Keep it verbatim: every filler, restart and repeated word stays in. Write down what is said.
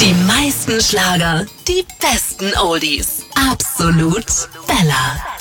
Die meisten Schlager, die besten Oldies. Absolut Bella.